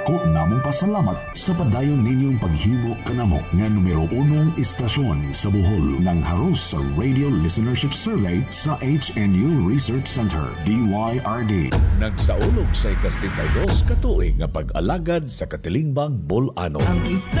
Dako namong pasalamat sa padayon ninyong paghimo kanamo nga numero 1 istasyon sa Bohol ng haros sa Radio Listenership Survey sa HNU Research Center, DYRD. Nagsaulog sa ika-72 katuig nga pag-alagad sa Katilingban, Bulanon.